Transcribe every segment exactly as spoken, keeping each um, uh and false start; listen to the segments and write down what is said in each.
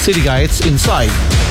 City Guides Insight.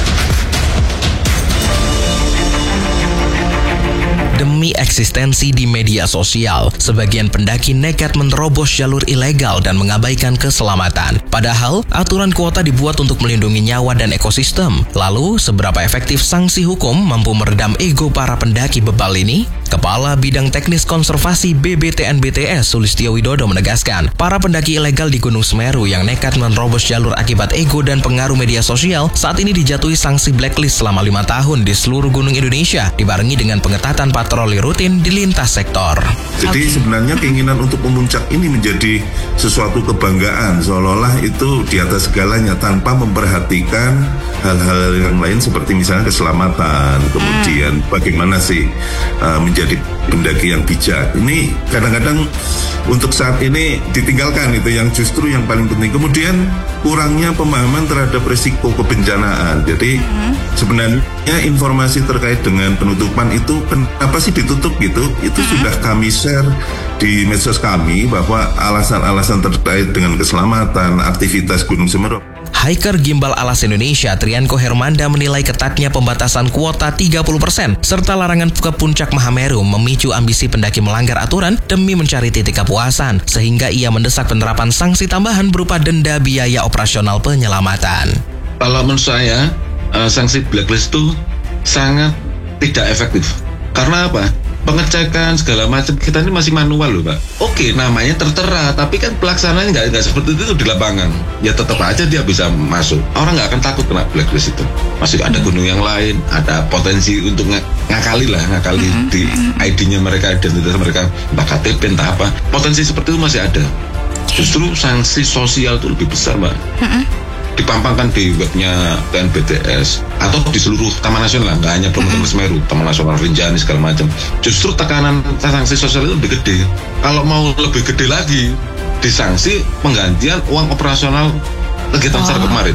Demi eksistensi di media sosial, sebagian pendaki nekat menerobos jalur ilegal dan mengabaikan keselamatan. Padahal, aturan kuota dibuat untuk melindungi nyawa dan ekosistem. Lalu, seberapa efektif sanksi hukum mampu meredam ego para pendaki bebal ini? Kepala Bidang Teknis Konservasi B B T N B T S Sulistyo Widodo menegaskan, para pendaki ilegal di Gunung Semeru yang nekat menerobos jalur akibat ego dan pengaruh media sosial saat ini dijatuhi sanksi blacklist selama lima tahun di seluruh gunung Indonesia, dibarengi dengan pengetatan patroli rutin di lintas sektor. Jadi sebenarnya keinginan untuk memuncak ini menjadi sesuatu kebanggaan, seolah-olah itu di atas segalanya tanpa memperhatikan hal-hal yang lain seperti misalnya keselamatan, kemudian bagaimana sih uh, menjadi jadi pendaki yang bijak. Ini kadang-kadang untuk saat ini ditinggalkan, itu yang justru yang paling penting. Kemudian kurangnya pemahaman terhadap risiko kebencanaan. Jadi hmm. sebenarnya informasi terkait dengan penutupan itu kenapa sih ditutup gitu, itu hmm. sudah kami share di medsos kami bahwa alasan-alasan terkait dengan keselamatan aktivitas Gunung Semeru. Hiker Gimbal Alas Indonesia Trianko Hermanda menilai ketatnya pembatasan kuota tiga puluh persen serta larangan ke puncak Mahameru memicu ambisi pendaki melanggar aturan demi mencari titik kepuasan, sehingga ia mendesak penerapan sanksi tambahan berupa denda biaya operasional penyelamatan. Kalau menurut saya, uh, sanksi blacklist itu sangat tidak efektif. Karena apa? Pengecekan segala macam kita ini masih manual loh, Pak. Oke, namanya tertera, tapi kan pelaksanaannya nggak nggak seperti itu di lapangan. Ya tetap aja dia bisa masuk. Orang nggak akan takut kena blacklist itu. Masih ada gunung yang lain, ada potensi untuk ng- ngakali lah, ngakali mm-hmm. di I D-nya mereka, identitas mereka, entah K T P, entah apa. Potensi seperti itu masih ada. Justru sanksi sosial itu lebih besar, Mbak. Mm-hmm. Dipampangkan di webnya T N B T S atau di seluruh Taman Nasional, nggak hanya Bromo Tengger Semeru, Taman Nasional Rinjani segala macam. Justru tekanan sanksi sosial itu lebih gede. Kalau mau lebih gede lagi, disanksi penggantian uang operasional kegiatan SAR kemarin.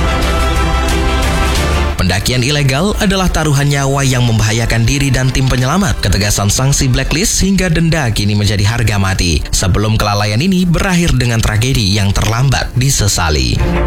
Pendakian ilegal adalah taruhan nyawa yang membahayakan diri dan tim penyelamat. Ketegasan sanksi blacklist hingga denda kini menjadi harga mati. Sebelum kelalaian ini berakhir dengan tragedi yang terlambat disesali.